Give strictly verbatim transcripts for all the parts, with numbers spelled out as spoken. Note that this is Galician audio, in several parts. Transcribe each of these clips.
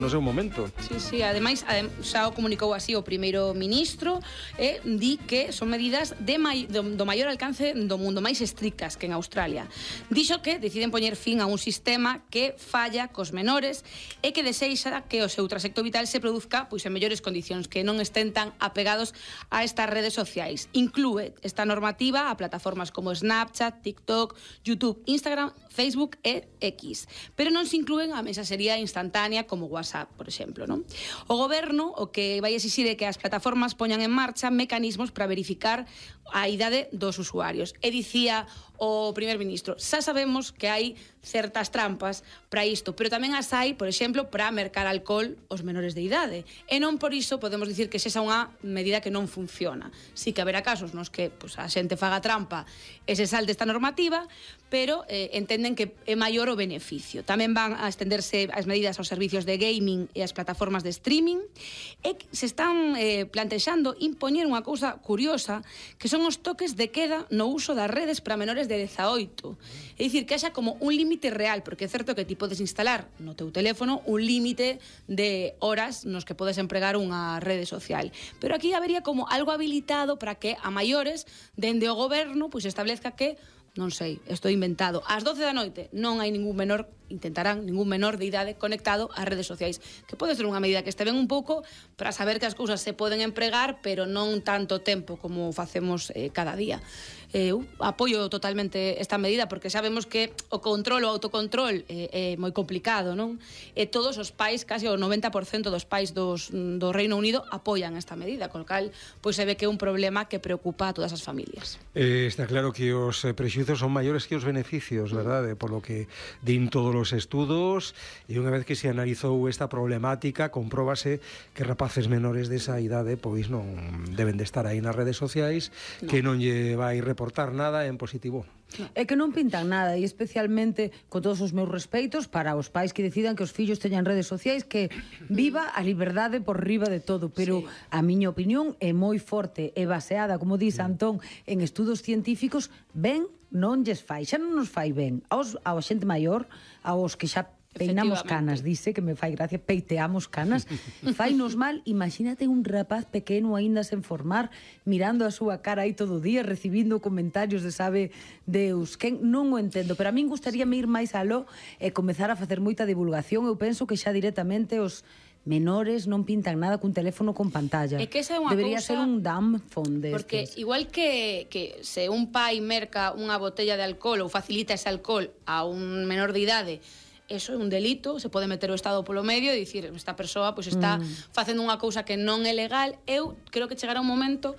no seu momento. Sí, sí, ademais, adem, xa o comunicou así o primeiro ministro, e eh, di que son medidas de mai, do, do maior alcance do mundo, máis estrictas que en Australia. Dixo que deciden poñer fin a un sistema que falla cos menores e que deseixa que o seu trasecto vital se produzca pois en mellores condicións, que non estén tan apegados a estas redes sociais. Inclúe esta normativa a plataformas como Snapchat, TikTok, YouTube, Instagram, Facebook e X, pero non se inclúen a mensaxería instantánea como WhatsApp, por exemplo, non? O goberno o que vai exixir é que as plataformas poñan en marcha mecanismos para verificar a idade dos usuarios. E dicía o primer ministro, xa sabemos que hai certas trampas para isto, pero tamén as hai, por exemplo, para mercar alcohol aos menores de idade. E non por iso podemos dicir que sexa unha medida que non funciona. Sí que haberá casos nos que pues, a xente faga trampa e se salte esta normativa, pero eh, entenden que é maior o beneficio. Tamén van a estenderse as medidas aos servicios de gaming e as plataformas de streaming, e se están eh, plantexando impoñer unha cousa curiosa, que son os toques de queda no uso das redes para menores de dezaoito. É dicir, que haxa como un límite real, porque é certo que ti podes instalar no teu teléfono un límite de horas nos que podes empregar unha rede social. Pero aquí habería como algo habilitado para que a maiores, dende o goberno, pois establezca que, non sei, estou inventado, ás doce da noite non hai ningún menor, intentarán ningún menor de idade conectado ás redes sociais, que pode ser unha medida que este ben un pouco para saber que as cousas se poden empregar, pero non tanto tempo como facemos eh, cada día. Eu apoio totalmente esta medida, porque sabemos que o control, o autocontrol é, é moi complicado, non? E todos os pais, casi o noventa por cento dos pais dos, do Reino Unido apoian esta medida, con o cal pois se ve que é un problema que preocupa a todas as familias. Eh, está claro que os eh, prexuizos son maiores que os beneficios, verdade? Por lo que din todos os estudos, e unha vez que se analizou esta problemática, compróbase que rapaces menores desa idade pois non deben de estar aí nas redes sociais, no. que non lle vai reportar nada en positivo. No. É que non pintan nada, e especialmente, con todos os meus respeitos, para os pais que decidan que os fillos teñan redes sociais, que viva a liberdade por riba de todo, pero sí. a miña opinión é moi forte e baseada, como diz Antón, en estudos científicos. Ben non lles fai, xa non nos fai ben aos, ao xente maior, aos que xa peinamos canas, dice, que me fai gracia, peiteamos canas, fainos mal. Imagínate un rapaz pequeno aínda sen formar, mirando a súa cara aí todo o día, recibindo comentarios de sabe Deus quen, non o entendo, pero a min gustaríame ir máis aló e comezar a facer moita divulgación. Eu penso que xa directamente os menores non pintan nada cun teléfono con pantalla. É que esa é unha Debería cousa, ser un dumb phone destes. Porque igual que, que se un pai merca unha botella de alcohol ou facilita ese alcohol a un menor de idade, eso é un delito, se pode meter o Estado polo medio e dicir, esta persoa pois está mm. facendo unha cousa que non é legal. Eu creo que chegará un momento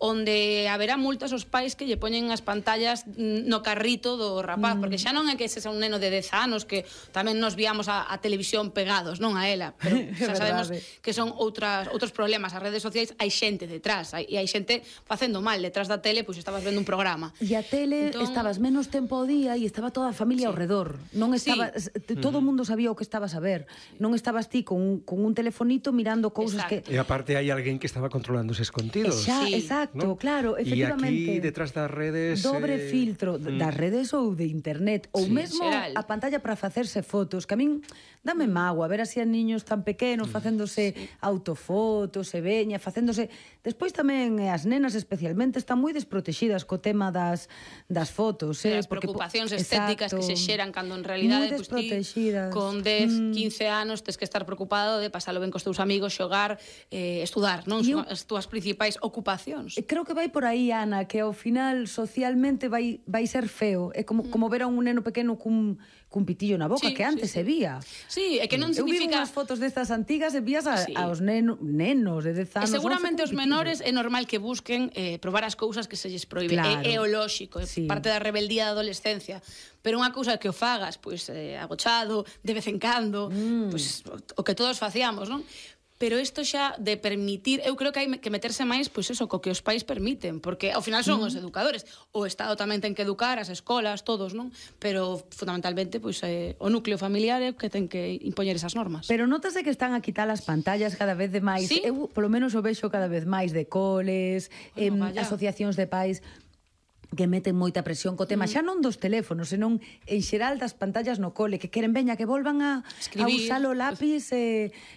onde haberá multas aos pais que lle poñen as pantallas no carrito do rapaz, mm. porque xa non é que ese sea un neno de dez anos que tamén nos viamos a, a televisión pegados, non a ela, pero xa sabemos que son outras, outros problemas. As redes sociais hai xente detrás, hai, e hai xente facendo mal detrás da tele, pois estabas vendo un programa. E a tele, entón, estabas menos tempo ao día e estaba toda a familia sí. ao redor. Non estaba, sí. todo o mundo sabía o que estabas a ver. Non estabas ti con un, con un telefonito mirando cousas que... E aparte hai alguén que estaba controlando eses contidos. Xa, sí. Exacto. ¿No? Claro, efectivamente. E aquí, detrás das redes... Dobre eh... filtro mm. das redes ou de internet, ou sí, mesmo xeral. A pantalla para facerse fotos, que a min dame mágoa ver así a niños tan pequenos facéndose sí. autofotos, e veña, facéndose... Despois tamén as nenas especialmente están moi desprotegidas co tema das, das fotos. Eh? As preocupacións estéticas exacto, que se xeran cando en realidade pues, ti, con dez, quince anos tes que estar preocupado de pasalo ben cos teus amigos, xogar, eh, estudar, non? Son as túas principais ocupacións. Creo que vai por aí, Ana, que ao final socialmente vai, vai ser feo. É como, mm. como ver a un neno pequeno cun, cun pitillo na boca, sí, que antes sí, se vía. Sí, é que non Eu significa... vi unhas fotos destas antigas e vías a, sí. aos neno, nenos de dez anos. E seguramente os menores é normal que busquen eh, probar as cousas que se lles proíbe. Claro. É, é o lóxico, é sí. parte da rebeldía da adolescencia. Pero unha cousa que o fagas, pois, eh, agochado, de vez en cando, mm. pois, o, o que todos facíamos, non? Pero isto xa de permitir, eu creo que hai que meterse máis, pois eso, co que os pais permiten, porque ao final son mm. os educadores, o Estado tamén ten que educar, as escolas, todos, non? Pero fundamentalmente, pois eh, o núcleo familiar é que ten que impoñer esas normas. Pero notase que están a quitar as pantallas cada vez de máis. ¿Sí? Eu, polo menos, o vexo cada vez máis de coles, bueno, eh, asociacións de pais. que meten moita presión co tema, Mm. xa non dos teléfonos, senón en xeral das pantallas no cole, que queren veña que volvan a, a Escribir. usar o lápiz e,